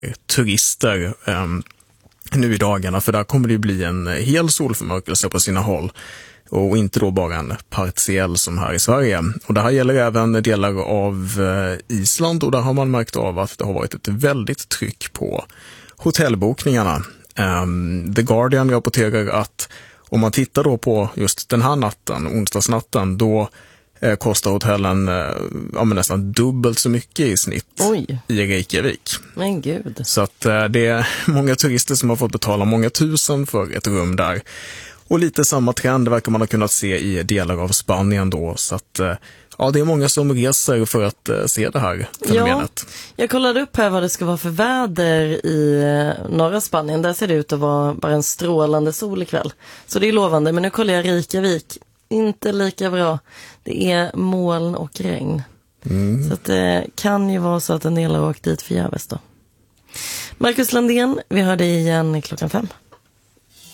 turister nu i dagarna, för där kommer det bli en hel solförmörkelse på sina håll och inte då bara en partiell som här i Sverige. Och det här gäller även delar av Island, och där har man märkt av att det har varit ett väldigt tryck på hotellbokningarna. The Guardian rapporterar att om man tittar då på just den här natten, onsdagsnatten, då kostar hotellen nästan dubbelt så mycket i snitt i Reykjavik. Men gud. Så att det är många turister som har fått betala många tusen för ett rum där. Och lite samma trend verkar man ha kunnat se i delar av Spanien då. Så att det är många som reser för att se det här fenomenet. Ja, jag kollade upp här vad det ska vara för väder i norra Spanien. Där ser det ut att vara bara en strålande sol ikväll. Så det är lovande, men nu kollar jag Reykjavik. Inte lika bra. Det är moln och regn. Så att det kan ju vara så att en del har åkt dit förgäves då. Marcus Landén, vi hör dig igen 5:00.